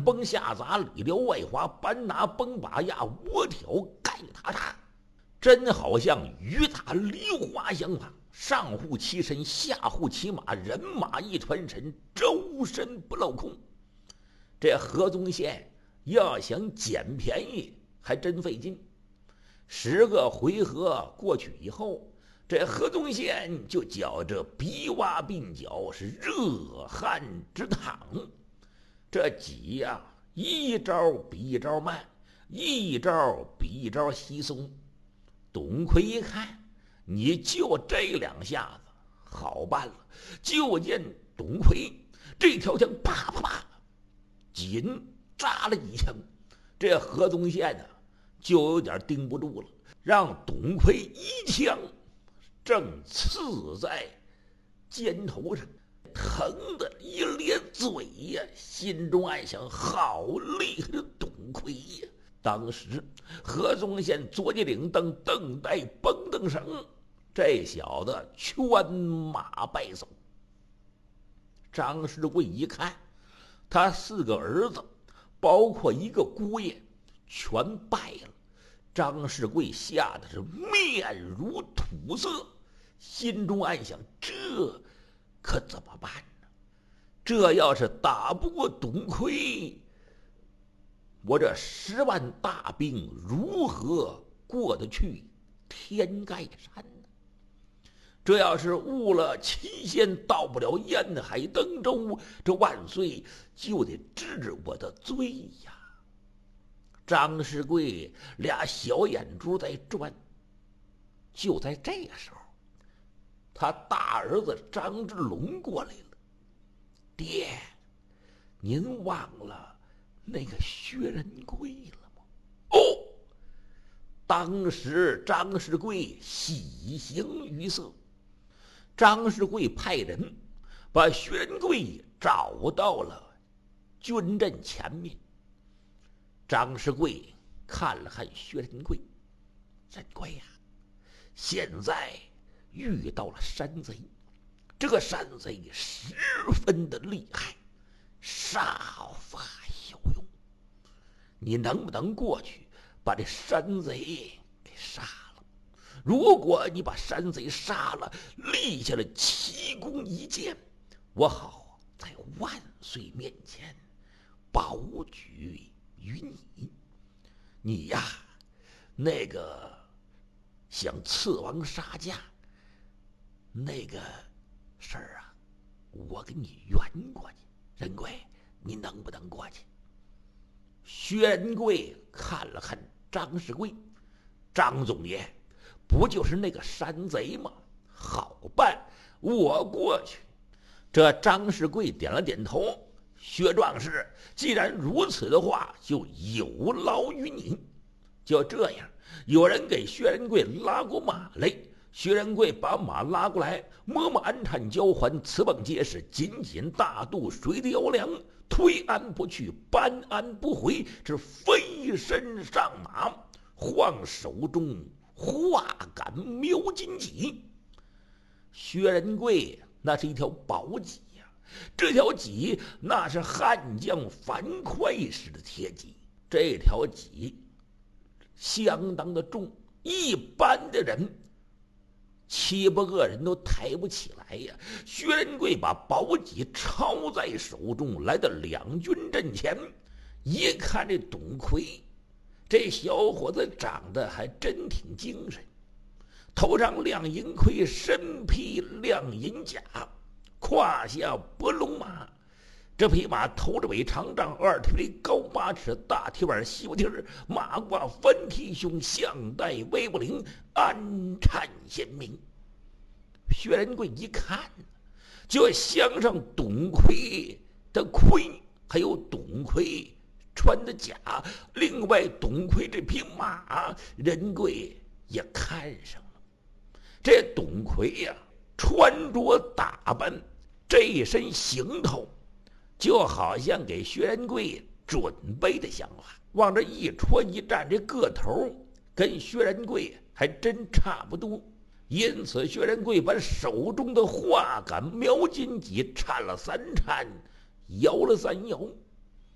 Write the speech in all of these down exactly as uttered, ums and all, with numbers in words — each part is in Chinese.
崩下砸，里撩外滑，搬拿崩把压，窝挑盖塔塔，真好像雨打梨花相仿。上户其身，下户其马，人马一传神，周身不落空。这何宗宪要想捡便宜还真费劲。十个回合过去以后，这何宗宪就觉着鼻洼鬓角是热汗直淌。这挤呀、啊，一招比一招慢，一招比一招稀松。董奎一看，你就这两下子好办了。就见董奎这条枪啪啪啪紧扎了几枪，这何宗宪呢、啊、就有点盯不住了，让董奎一枪正刺在肩头上，疼得一咧嘴呀，心中暗想：好厉害的董奎呀！当时何宗宪左肩领灯，蹬带绷蹬绳，这小子圈马败走。张世贵一看，他四个儿子，包括一个姑爷，全败了。张世贵吓得是面如土色，心中暗想：这可怎么办呢？这要是打不过董奎，我这十万大兵如何过得去天盖山呢？这要是误了七仙，到不了沿海登州，这万岁就得治我的罪呀！张世贵俩小眼珠在转。就在这个时候，他大儿子张之龙过来了。爹，您忘了那个薛仁贵了吗？哦，当时张世贵喜形于色。张世贵派人把薛仁贵找到了军阵前面。张世贵看了看薛仁贵，仁贵呀、啊，现在遇到了山贼，这个山贼十分的厉害，杀伐骁勇，你能不能过去把这山贼给杀了？如果你把山贼杀了，立下了奇功一件，我好在万岁面前保举于你。你呀，那个想刺王杀驾那个事儿啊，我给你圆过去。仁贵，你能不能过去？薛仁贵看了看张世贵，张总爷，不就是那个山贼吗？好办，我过去。这张世贵点了点头。薛壮士，既然如此的话，就有劳于你。就这样，有人给薛仁贵拉过马来。薛仁贵把马拉过来，摸摸鞍颤交环，刺棒结实，紧紧大肚，水的摇梁，推鞍不去，搬鞍不回，这飞身上马，晃手中画杆瞄金戟。薛仁贵那是一条宝戟呀、啊，这条戟那是汉将樊哙式的铁戟，这条戟相当的重，一般的人七八个人都抬不起来呀。薛仁贵把宝戟抄在手中，来到两军阵前，一看这董奎，这小伙子长得还真挺精神，头上亮银盔，身披亮银甲，胯下拨龙马。这匹马头着尾长丈，二蹄里高八尺，大蹄板细不蹄儿，马挂翻蹄胸，项带微不灵，鞍颤鲜明。薛仁贵一看，就镶上董奎的盔，还有董奎穿的甲，另外董奎这匹马，仁贵也看上了。这董奎呀、啊，穿着打扮，这一身行头，就好像给薛仁贵准备的想法。往这一戳一站，这个头跟薛仁贵还真差不多。因此薛仁贵把手中的画杆瞄金戟颤了三颤，摇了三摇，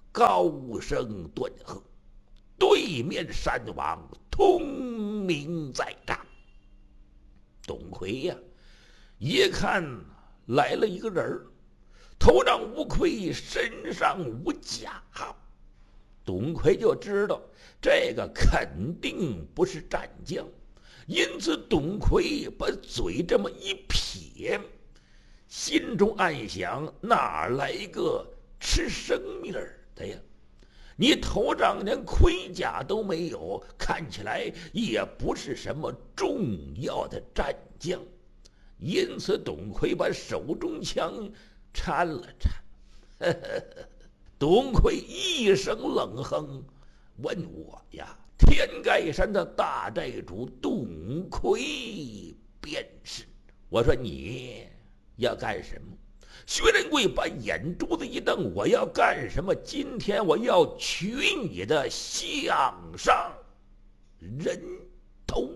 高声顿喝，对面山王通明在上。董奎呀、啊，一看来了一个人儿，头上无盔，身上无甲，董奎就知道这个肯定不是战将，因此董奎把嘴这么一撇，心中暗想：哪来个吃生命的呀？你头上连盔甲都没有，看起来也不是什么重要的战将。因此董奎把手中枪掺了掺，呵呵呵，董奎一声冷哼，问我呀，天盖山的大寨主董奎便是。我说你要干什么？薛仁贵把眼珠子一瞪，我要干什么？今天我要取你的项上人头。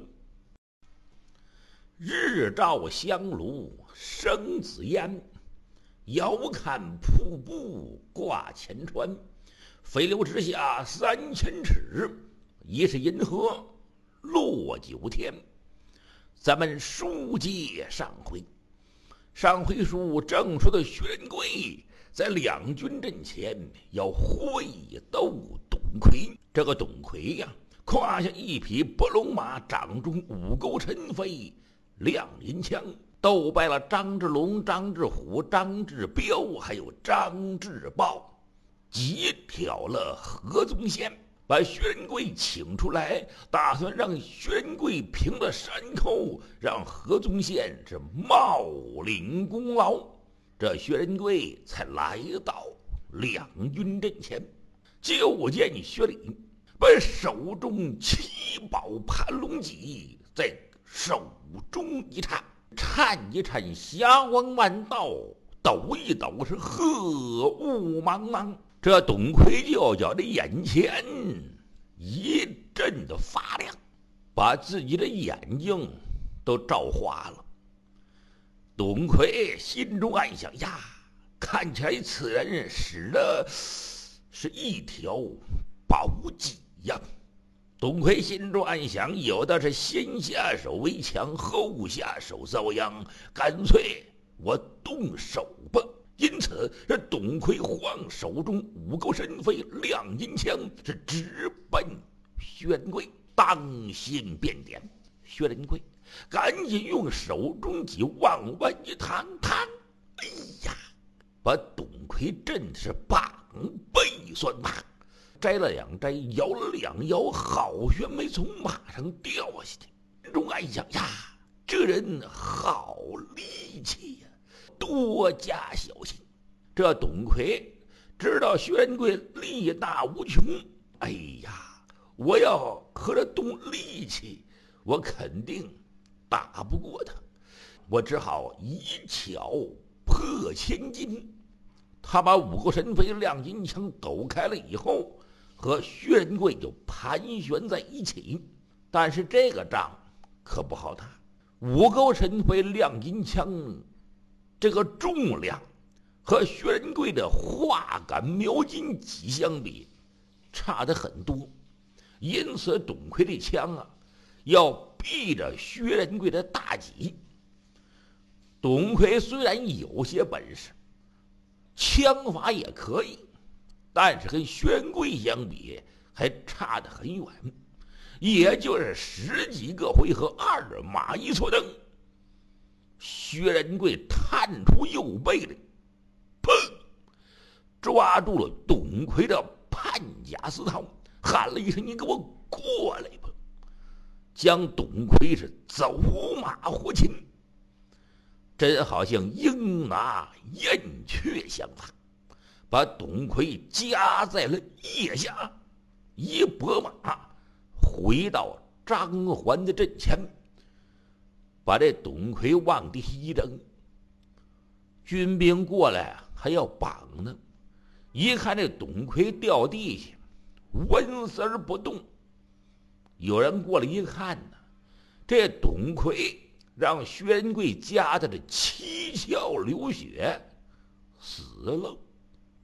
日照香炉生紫烟，遥看瀑布挂前川，飞流直下三千尺，疑是银河落九天。咱们书接上回，上回书正说的薛仁贵在两军阵前要会斗董奎。这个董奎呀、啊，胯下一匹伯龙马，掌中五钩陈飞，亮银枪，斗败了张志龙、张志虎、张志彪，还有张志豹，急挑了何宗宪，把薛仁贵请出来，打算让薛仁贵平了山口，让何宗宪是冒领功劳。这薛仁贵才来到两军阵前，就见薛礼把手中七宝盘龙戟在手中一颤，颤一颤，霞光万道，抖一抖，是鹤雾茫茫。这董奎就觉得眼前一阵的发亮，把自己的眼睛都照花了。董奎心中暗想呀，看起来此人使的是一条宝戟呀。董奎心中暗想，有的是先下手为强，后下手遭殃，干脆我动手吧。因此这董奎晃手中五钩神飞，亮银枪，是直奔薛仁贵。当心便点，薛仁贵赶紧用手中戟往外一弹，弹，哎呀，把董奎震的是膀背酸麻，摘了两摘，摇了两摇，好悬没从马上掉下去。心中暗想呀，这人好力气呀，多加小心。这董奎知道薛仁贵力大无穷，哎呀，我要和他动力气，我肯定打不过他，我只好一巧破千金。他把五钩神飞亮银枪抖开了以后，和薛仁贵就盘旋在一起。但是这个仗可不好打，五钩神飞亮银枪这个重量和薛仁贵的化杆描金戟相比差得很多，因此董奎的枪啊要避着薛仁贵的大戟。董奎虽然有些本事，枪法也可以，但是跟薛仁贵相比还差得很远，也就是十几个回合，二马一错蹬，薛仁贵探出右背来，砰，抓住了董奎的判甲丝绦，喊了一声：“你给我过来吧！”将董奎是走马活擒，真好像鹰拿燕雀相打，把董奎夹在了腋下，一拨马回到张环的阵前，把这董奎往地一扔。军兵过来还要绑呢，一看这董奎掉地下，纹丝儿不动。有人过来一看呢，这董奎让薛仁贵夹的这七窍流血，死了，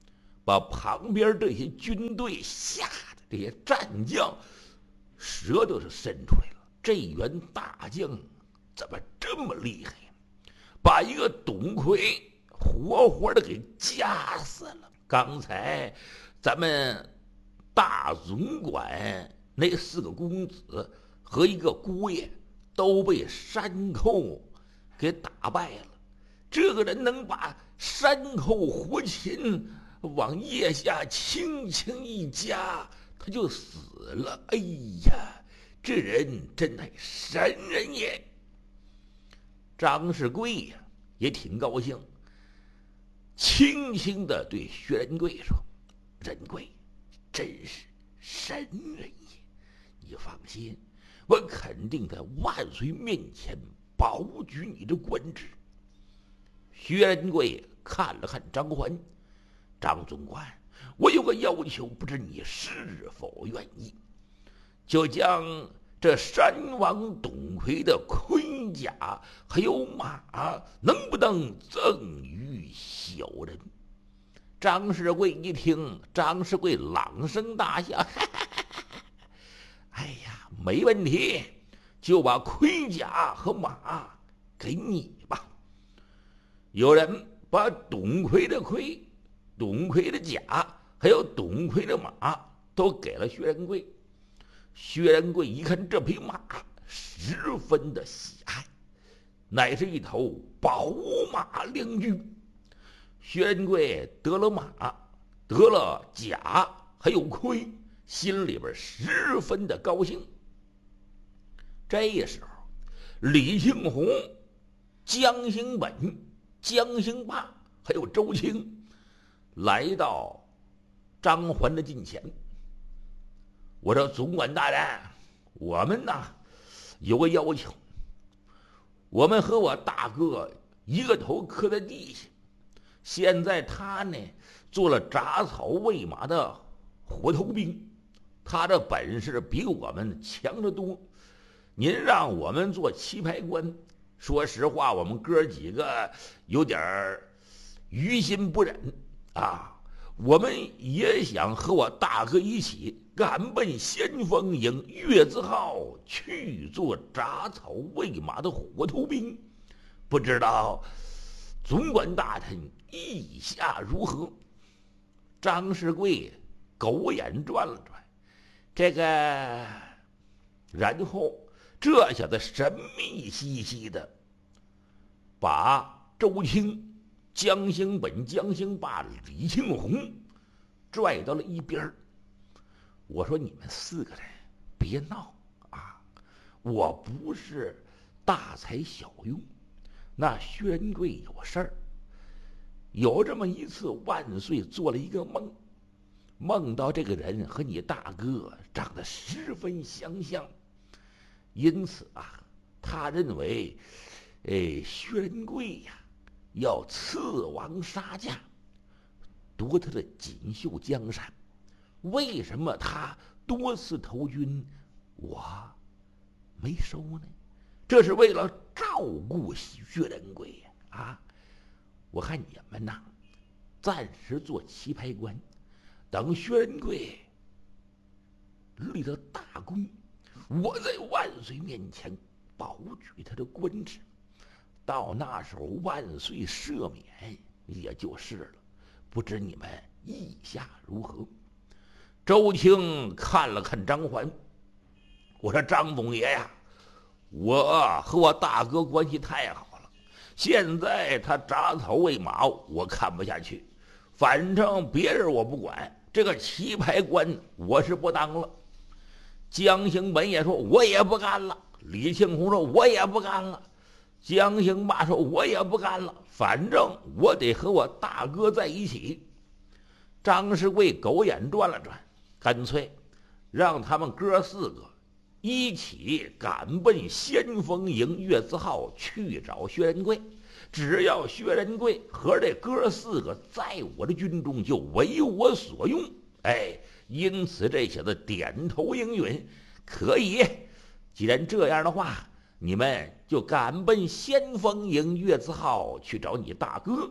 把旁边这些军队吓得这些战将舌头是伸出来了。这员大将怎么这么厉害呀？把一个董魁活活的给夹死了。刚才咱们大总管那四个公子和一个姑爷都被山寇给打败了。这个人能把山寇活擒，往腋下轻轻一夹，他就死了。哎呀，这人真乃神人也！张世贵呀，也挺高兴，轻轻地对薛仁贵说：“仁贵，真是神人也！你放心，我肯定在万岁面前保举你的官职。”薛仁贵看了看张环，张总管，我有个要求，不知你是否愿意？就将这山王董魁的盔甲还有马，能不能赠予小人？张世贵一听，张世贵朗声大笑：“哈哈哈哈，哎呀，没问题，就把盔甲和马给你吧。”有人把董魁的盔、董魁的甲，还有董魁的马都给了薛仁贵。薛仁贵一看这匹马，十分的喜爱，乃是一头宝马良驹。薛仁贵得了马，得了甲，还有盔，心里边十分的高兴。这时候，李庆红、江兴本、江兴霸还有周青来到张环的近前。我说：“总管大人，我们呐有个要求，我们和我大哥一个头磕在地下，现在他呢做了铡草喂马的活头兵，他的本事比我们强得多。您让我们做棋牌官，说实话，我们哥几个有点于心不忍啊。我们也想和我大哥一起赶奔先锋营月字号去做铡草喂马的活头兵，不知道总管大臣意下如何？”张世贵狗眼转了转，这个，然后这小子神秘兮兮的把周青、江兴本、江兴霸、李庆红拽到了一边。我说：“你们四个人别闹啊！我不是大材小用。那薛仁贵有事儿，有这么一次，万岁做了一个梦，梦到这个人和你大哥长得十分相像，因此啊，他认为，哎，薛仁贵呀，要刺王杀驾，夺他的锦绣江山。为什么他多次投军，我没收呢？这是为了照顾薛仁贵呀！啊，我看你们呐，暂时做棋牌官，等薛仁贵立了大功，我在万岁面前保举他的官职，到那时候万岁赦免也就是了。不知你们意下如何？”周青看了看张环，我说：“张总爷呀，我和我大哥关系太好了，现在他铡草喂马，我看不下去。反正别人我不管，这个棋牌官我是不当了。”江兴本也说：“我也不干了。”李庆红说：“我也不干了。”江兴霸说：“我也不干了，反正我得和我大哥在一起。”张世贵狗眼转了转，干脆让他们哥四个一起赶奔先锋营月字号去找薛仁贵。只要薛仁贵和这哥四个在我的军中，就为我所用。哎，因此这小子点头应允，可以。既然这样的话，你们就赶奔先锋营月字号去找你大哥。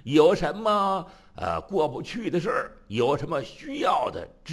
有什么呃过不去的事儿，有什么需要的，